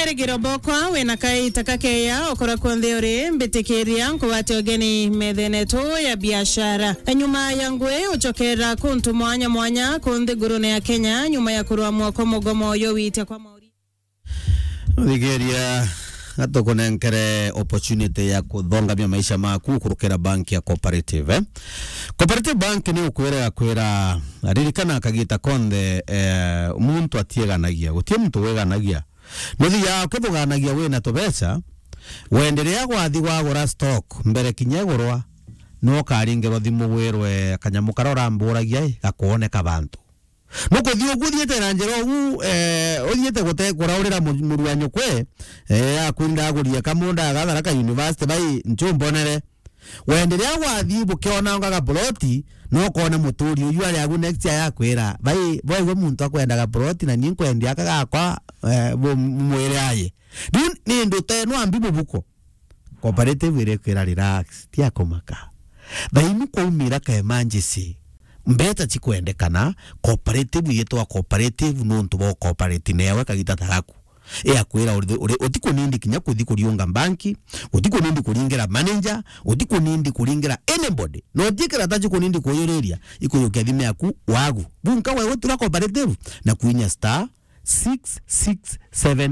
Gere girobokwa wena kai takakeya okora kondeore mbetikiria nkubati ogeni medheneto ya biashara. Nyuma yangwe uchokera kuntu mwanya kundi gurune ya Kenya nyuma ya kuruamua kwa mogomo yowite kwa mauri. Nigeria hato kunenkere opportunity ya kuthongamia maisha maku kurukira banki ya Cooperative. Cooperative Bank ni ukwera aririkana akagita konde muntu atieganagia gutie muntu weganagia nuthi ya ukithuganagia wina tubeca wenderea gwathi wagura stock mbere kinyegurwa no karingerwo thimu wirwe kanyamu karora mburagia gakuoneka bantu nuko thio guthiete na njero hu uthiete gutekura urira muruanyo kwe akwinda aguria kamunda gathara ka university bai nchumbonere wenderea gwathi bukiona ngaga ploti no kona muturi uyu ari agu next year yakwira bai boy muntu akwendaga ploti na ni kwendia akagakwa mwere aye ni ndute no ambibu buko Cooperative ire kwira relax tia komaka bai nuko umira ka emergency mbeta chikwendekana Cooperative yetwa Cooperative nuntu bo cooperative newe kagita taraku akwira utiko nindi kinya kuthi kuriunga banki utiko nindi kuringira manager utiko nindi kuringira anybody no dikira tachi kunindi kuyoreria ikuyokia thime yaku wagu bunka wewe tura Cooperative na kuinya *667#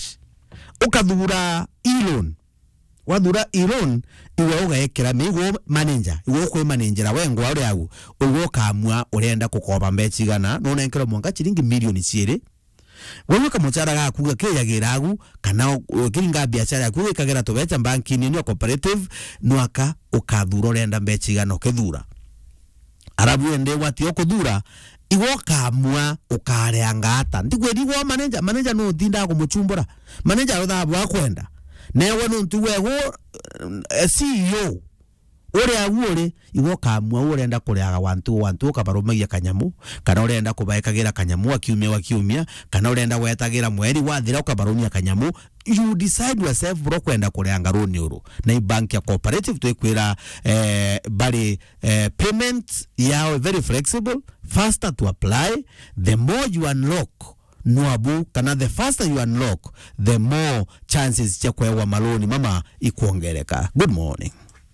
ukathura e-loan wathura e-loan iwe ugaekera migo manager iwe kwe manager wengwa uri agu ugo kamwa urenda kukoba mbechigana no nenkero mwanga chiringi milioni 2 wewe kamuchara ga kuga keyagira agu kana kiringa biashara yaku ikagera tubecha banki ni Cooperative nwaka ukathura urenda mbechigana ukethura arabu ende wati okuthura igo kamwa ukareanga ata ndigwerigo manager no thinda kumuchumbura manager rothabu akwenda newe nuntu wego CEO ore agure igo kamwa urenda kureaga wantu kabarumagia kanyamu kana urenda kubaekagira kanyamu wakiumia kana urenda wetagira mweri wathira ukabarumia kanyamu you decide yourself bro kwenda kureanga roni uru na bank ya Cooperative twekwira bali payment yao very flexible, faster to apply, the more you unlock nuabu kana the faster you unlock the more chances cha kwewa maloni mama ikuongereka. Good morning.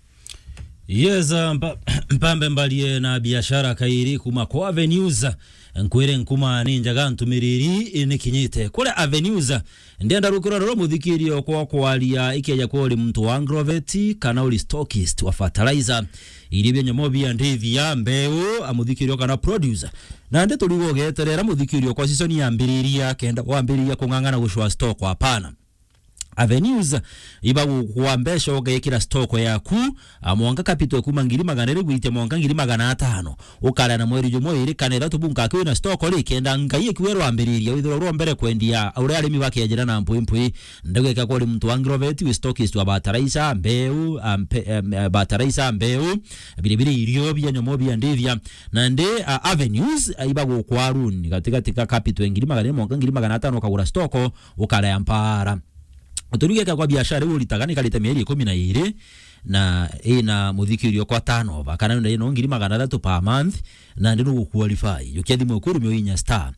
Yes, mpambe mbalie na biashara kairi kuma kwa Avenues nkwere nkuma ninja gantumiriri nikinyite kule Avenues ndienda rukura ro muthikirio kwa kwalia ikeja kwa uri mtu wa Agrovet kana uri stockist wa fertilizer iribye nyomobi andithi ya mbeu amuthikirio kana producer na nde tuligo geterera muthikirio kwa season ya mbiriria kenda kwambiriria kungangana gushwa stock hapana. Avenues iba kuambesha ogekira stock yaku amwanga capital kuma ngiri maganere gwite mwanga ngiri 500 ukala na mweri jumo iri kanera tubunka akiwe na stock ri kenda ngaye kiwero ambiriria withiro ro mbere kwendia uri arimi bakejera na mpui ndegeka ko ri mtu wa Agrovet we stockist wa bataraisa mbeu bataraisa mbeu bilibili irio bya nyomo bya ndivya na nde Avenues iba gukwaruni katika capital ngiri maganere mwanga ngiri 500 ukagura stock ukala ya mpara uturugeka kwa biashara ulitagani kalita mieri 12 na ina muthikirio kwa 5 bakana ndo ngiri 600 per month na ndino kuqualify yukiathi mukuru myoinya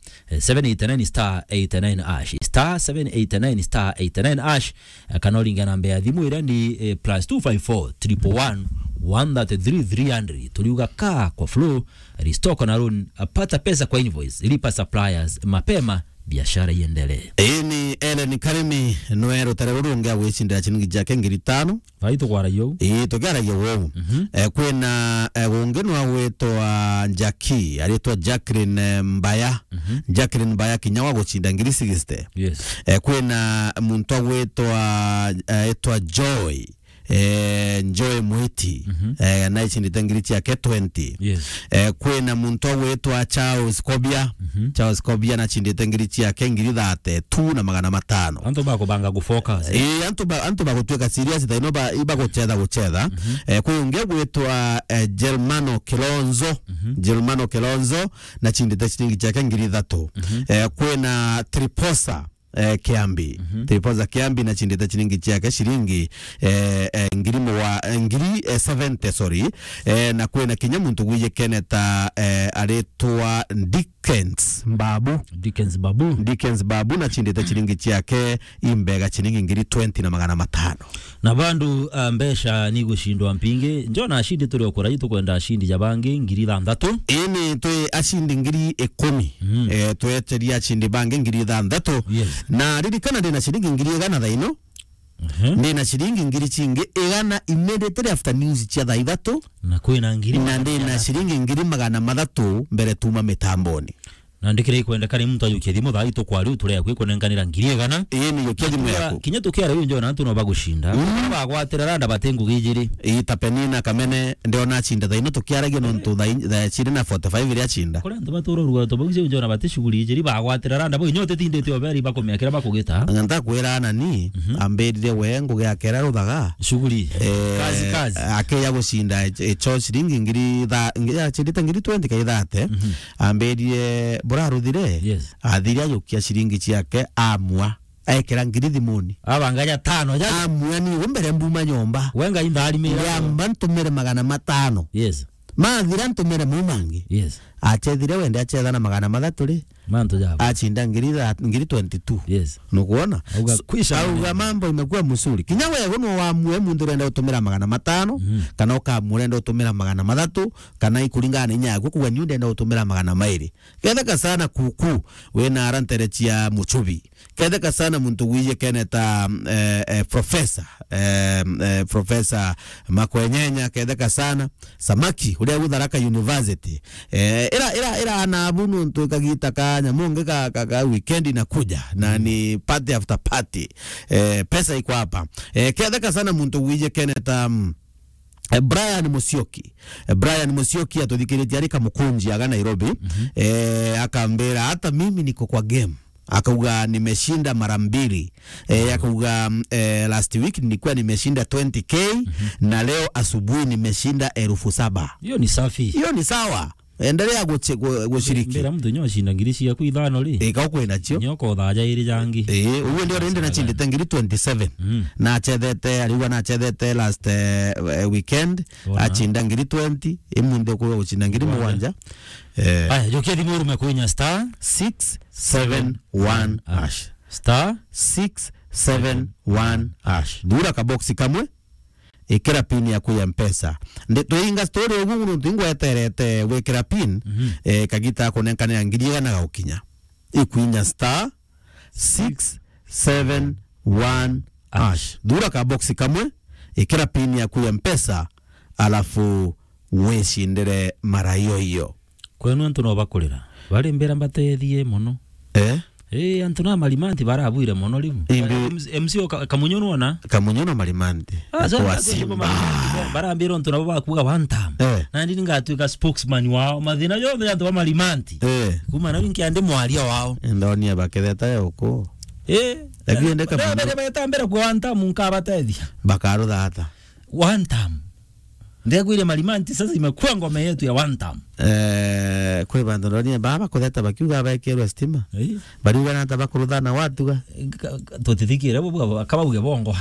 *789*89# *789*89# kanolingana mbe athimu ira ndi +254 111 133 tuliuga ka kwa flow restock na loan apata pesa kwa invoice lipa suppliers mapema biashara iendelee. Ni Ellen Karimi noero tarerurunga wicindira chiningi jake ngiri 5 vaito kwara yo togara yo wewe kwena ungenwa weto wa Jackie aletwa Jacqueline Mbaya Jacqueline Mbaya kinyawa guchinda ngiri 60. Yes. Kwena muntu weto wa etwa Joy Joy Mwiti na ichindite ngiri yake 20. Yes. Kwena muntu wetwa Charles Kobia na chindite ngiri yake ngiri 32 na 500. Anto bako banga gufocus. Anto bako tweka serious da inoba iba gucheza kuyunge gwetwa Germano Kilonzo na chindite chingi yake ngiri 3. Kwena Triposa Kiambi Tripoza Kiambi na chindeta chiningi chake shilingi ngiri 70 sorry na kwena kinyamuntu gwiye Keneta aletwa Dickens Babu na chindite chiringi chiake imbega chiringi ngiri 20 na magana 500 na bandu mbesha ni gushindwa mpinge njona ashindi turi okora yitu kwenda ashindi jabange ngiri 6 ini twe ashindi ngiri 10 twe teria ashindi bange ngiri 6 na ririkana ndina chiringi ngiri 100 ino ndina shilingi ngiri chinge egana immediately after news chia 3 na kwina ngiri na ndina shilingi ngiri 300 mbere tuma mitamboni na ndikire kwenda kari mtu ayukie thimo thaa itu kwari uture kwikonenganira ngiri egana ni yukie thimo yako kinya tukiara uyo njona ntu no bagushinda bagwatira randa batengu gijiri itapenina kamene ndio na chinda thaa ino tukiaragia no ntu thaa chiri na 45 ria chinda kore ntu batoro ruga to baguse njona batishuguri ijiri bagwatira randa bo nyote tindete oberi bakomekera bakugita nganta kwera nani ambirire wengo gyakera ruthaga shuguri kazi akeya gushinda echo shilingi ngiri ya chirita ngiri 20 kaithate ambirire buraruthire athiria yukia shilingi chiake amwa ekera ngiri thimuni abanganya 5 ja amwa ni umbere mbuma nyomba wenga indali mira yamba ntumire 500 mathira ntumire mumangi achethire wende achethana 300 ri manto jabo achinda ngiri 22 nukuona auga mambo imekuwa msuri kinya wewe no wamwe mundu renda utumira 500 kana ukamurenda utumira 300 kana ikuringana nya yako kwa nyundo renda utumira 200 ketheka sana kuku wena aranterechia muchubi ketheka sana muntu wiye keneta professor Makwenyenya ketheka sana samaki uria gutharaka university ira na abunu ntu kagita kanya munge ka weekend inakuja na ni party after party pesa iko hapa ketheka sana muntu wije keneta Brian Musyoki atodhikiritia arika mukunji aga Nairobi akambera hata mimi niko kwa game akauga nimeshinda mara 2 akauga last week nilikuwa nimeshinda 20k na leo asubuhi nimeshinda 7,000 hiyo ni safi hiyo ni sawa endelea gushiriki mbera mtu nyo shinda ngiri cia ku 5 ri kwina cio nyoko thaja iri jangi uwe ndio rende na chindite ngiri 27 na achethete aliwa na achethete last weekend achinda ngiri 20 imunde ko uchinda ngiri 7 aya jokia thimo rume kwinya star 671 hash star 671 hash dura ka boxi kamwe ikira pin ya kuya mpesa nditoinga story ugungu ndingo eterete wekira pin kagita konenkana ngiri yana gaukinya ikuinya star 671 hash dura ka boxi kamwe ikira pin ya kuya mpesa alafu weshindere mara hiyo kwenu antu no bakurira bari mbera mbatethie muno antu na malimanti barabuire muno rimu MC kamunyono wana kamunyono malimanti barambira antu nabo bakuga one time na ndi ngatuika spokesman wao mathina yothe antu ba malimanti kuma na winki ande mwaria wao ndonia baketheta yoko lakini ndeka betambira kwa one time nkabatethia bakaro data one time ndegwire malimanti sasa imekuwa ngome yetu ya one time kwe bandoroni baba kutheta bakiuga bakerwa stima bariuga na tabakuruthana watuga tutithikire bo akaba uge bongo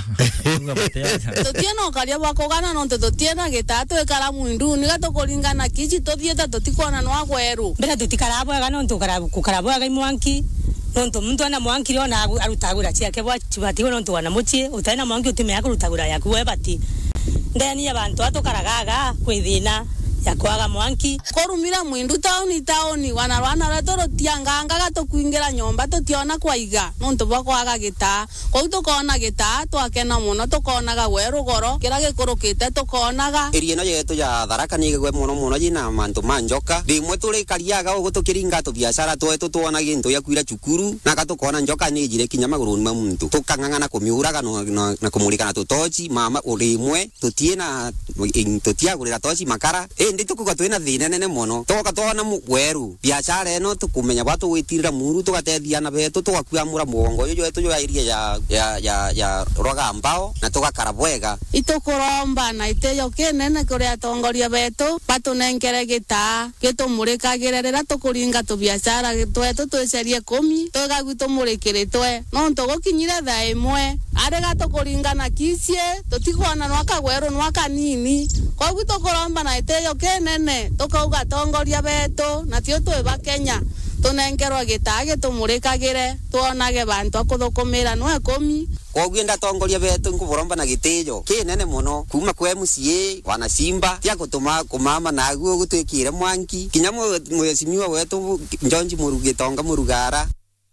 tutiena okaria bakogana no tutiena gitatu ekara mwindu ni gatokoringana kici tuthieta tutikona no agweru mbere tutikarabo aga no tukara kukarabo aga imwanki nonto muntu ana mwanki rona arutagura ciake bwa chibati no ntwana muchie utaina mwanki utime yakurutagura yaku webati ndeni abantu atokaragaga kwithina yakwaga mwanki korumira mwindu tauni wanarwana ratoro tianganga gatokuingira nyomba totiona kwaiga nonto bakwaga gita ko tukona gita twakena muno tukonaga werugoro kirage kurukite tukonaga irieno yetu ya Tharaka ni gwe muno yina mantu manjoka rimwe turi kariaga ugutukiringa tu biashara twetu tuona gintu yakwira cukuru na gatukona njoka ni jire kinya maguruni ma muntu tukangangana kumiuraga na kumurikana tutochi mama urimwe tutiena tutiagurira tochi makara ndi tukuga twina thina nene muno toka twana mweru biashara eno tukumenya batu witirira muru tugatethia betu tugakuamura mugongo yo yetu yo iria ya roga mbao na tugakara bwega itukuromba na iteyo kenene kuria tongoria betu batunenkere gita gitumurikagirira tukuringa tu biashara twetu twecerie 10 tugagwitumurikiritwe no ntugukinyire thaa imwe arega tukuringana kicie tutigwana nwaka gweru nwaka nini kwa gwitukuromba na iteyo kenene tukauga tongoria betu na tio twe bakenya tunenkerwa gitage tumurikagire tuonage bantu akuthukumira no 10 koguo ndatongoria betu nguburomba na gitijo kinene muno kuma kwa MCA wana Simba tia gutuma kumama naguo gutwikire Mwangi kinya mwesimiwa wetu Njonji Murugitonga Murugara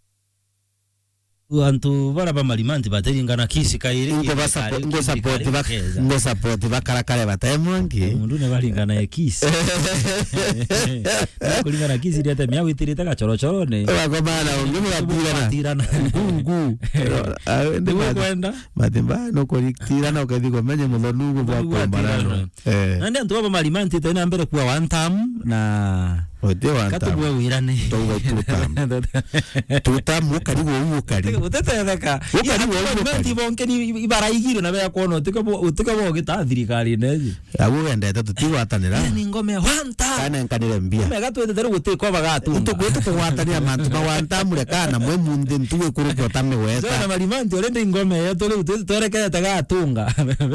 antu bara ba malimanti bateringana kisi kairi ngo support bakarakare bataye Mwangi mundu ne baringana ya kisi kulingana kisi dia temya witirita gachorochoro ne bagomana ungi mugatirana ngungu ndio kwenda matemba no kuritirana ukathi komenye muthonu bwa kwambarano nandi antu ba malimanti tena mbere kwa one time na ote one time katubwe wirane tutam ukari ukari utetereka malimanti bonke ni ibaraigiro na bya kuona utiko gita thirikari neji agugenda tutigwatanira ni ngome one time kana nkanire mbia mega twetetera gutiko bagatu utugwete kugwatania mantu ma one time rekana mwe munde ntuwe kuruko tame weta zona malimanti orende ngome ya tole twerekete tagatunga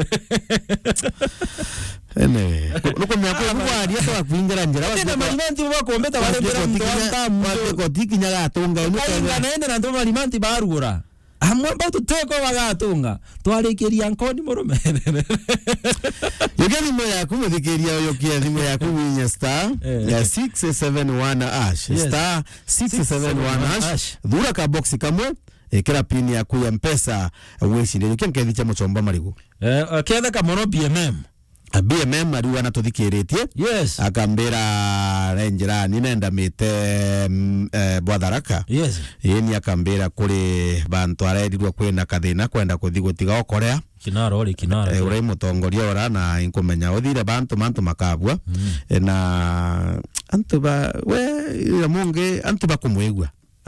ene nuko myako ngwari ato kwingira njira tena malimanti bakombeta barembera ndo one ko tikinya gatunga unuka naende na ndo malimanti barugura amwe bautu teko bagatunga twarikiria nkoni murume yogeni mo yaku muthikiria yokia thimo yaku winya star 671 hash star 671 hash dhura ka box kamwe ekera pin yaku ya mpesa wishinde yokia nkethi cha muchomba marigu ketha ka mono BMM ari wana tuthikiritie yes akambira renjera ni nenda mite bwadharaka yes yeni akambira kuri bantu aredirwa kwena kathina kwenda kuthi gutiga okorea kinara ori kinara ure mutongoria ora na inkumenya uthire bantu makabwa na antu ba we ya munge antu bakumwigwa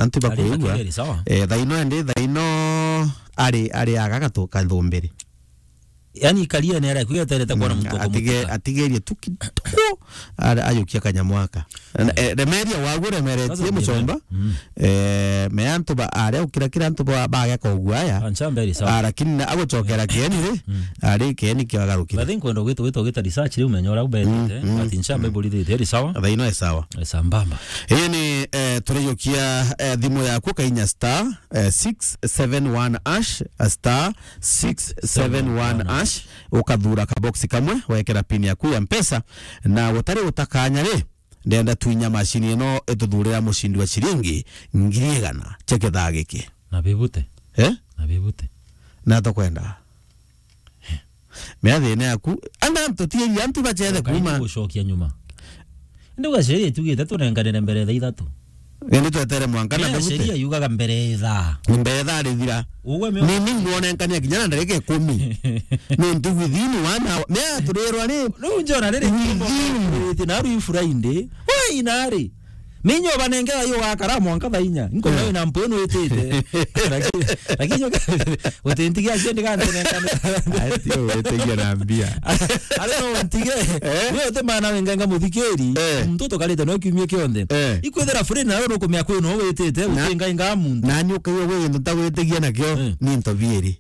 thaino ari agagatuka thumbiri yani kalia ne ara kugetereta kwa mtu kwa atigerie tukituko ayukia kanyamwaka remedia wagu remeretie muchomba me antu ba are ukira antu ba ya kogwaya anchamberi sawa arakini agochokera kieni re ari kieni kiagarukira bathinko ndo gita research ri umenyora ubetete ati nchambe bolide ri sawa thaino sawa sambamba yani tureyukia thimo yaku kainya star 671 hash star 671 hash ukathura ka box kamwe wekera pin yaku ya mpesa na wotari utakanya ri ndenda tuinya machine ino etuthurira mushindi wa shiringi 100 cheke thagiki na bibute na bibute na tokwenda meathine yaku anda mtotie yantu bachethe kuma gushokia nyuma ndio sheria tugite tunenganire mbere tha ithatu Ndio twetere mwankana na sheria yugaga mbere tha rithira nini muone nkania kinyana ndareke 10 ni ndu withini wana me aturerwa ni no njora riri kimbo na ru Friday we inari minyo banengera yo wakara mwanka thainya nko nayo na mpono etete lakini utentigia ajende kana nengana ati wetegia na mbia ale no ntige we te mana wenga muthikeri mtoto kaleta no kimye kionde ikwethera free na ro kumya kwino wetete utenga inga mundu na nyuka yo we ntagwetegia na kyo ni ntobieri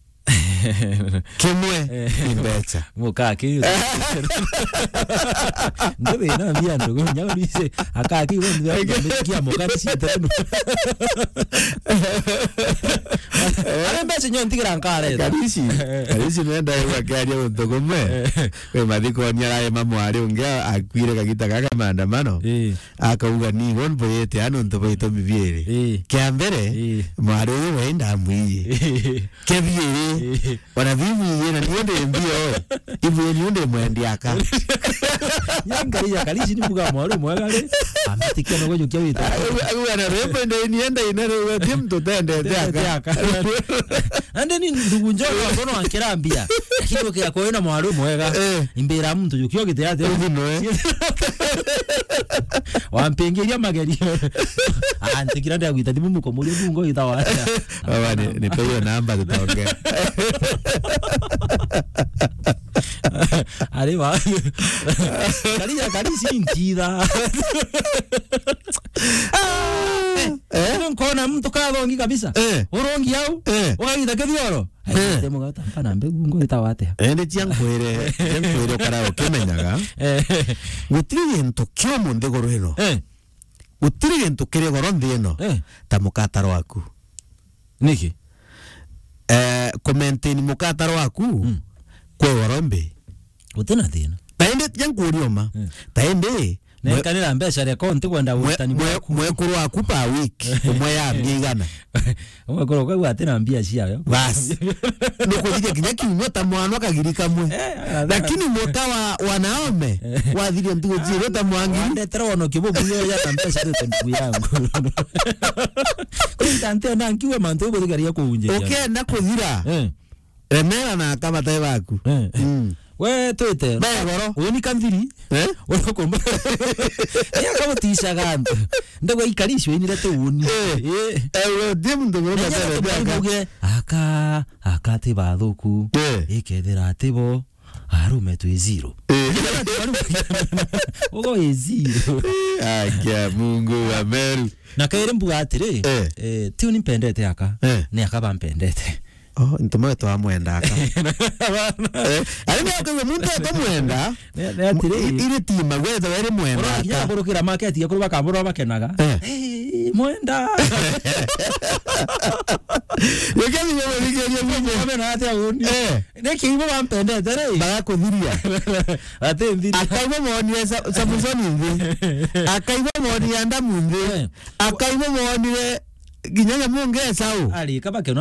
kimwe imbecha mukaki ndebe na mbia ndo nyabise akaki wewe ndio mukani sitatu ale mbese nyo ntigira nkare kalisi nenda yo gari yo ndogome we madiko nyara mamwari unga akwire kagita kaka maandamano akauga ni won boyete ano ntoboito bibiere kiambere mwari we nda mwiye kebiere wana vivi yena niende mbio ibu niende mwendi aka nyangari ya kalisi ni buga mwaro mwagale ametikia no gojo kiawita ana rembe ndio nienda inere wewe mtu tende aka ande ni ndugu njoo ngono ankirambia kitu kia koena mwaro mwega imbera mtu yukio giteate wampengeria magari antikira ndio gwita dimu ko muri bungo itawa baba ni peyo namba tutaongea arriba kalisi ntida nkona mtu kathongi kabisa urongi au wagita kithioro temo gata mpana mbegu ngo itawate ende chiangwere kara okemenyaga gutiri nto kyo munde gorweno utiri gintu kiri goro nthino ta mukataro waku niki comment ni mukataro waku kwe goro mbi utina thina taende yankurioma taende nekanira mbeca ria konti kwenda wutani mwekuru waku pa week umwe ya ngigana mwekuru kwa atina mbia ciayo basi nukuthike kinya kinywa ta mwana kagirika mwe lakini mwaka wa Naome wathirie ndugu jiro ta mwangi ndetera wono kibubu ya na mbeca rete ndugu yangu kwintante na nkiwe mantu buthigaria kuunjia ukenda kuthira remera na kama tai baku we twite goro woni kamviri wona komba ya kama tisha gantu ndego ikarishwe ni rete woni dim ndego na aka te bathuku ikethera tibo arume tu zero ugo zero akia Mungu wa Meru na kaire mbuga atire ti uni pendete aka ni akaba mpendete ntuma to amwenda aka ari mwa muntu akamwenda ile tima gwetha were mwenda aka kurukira market ya kuruba kaburo bakenaga mwenda yekeni wewe ligeria mwe na ate uni neki ibo bampendete re bagakuthiria ate ndiri akaibo monire Samsoni nthi akaibo monire Ndamu nthi akaibo monire ginyanya mungesa u ali kaba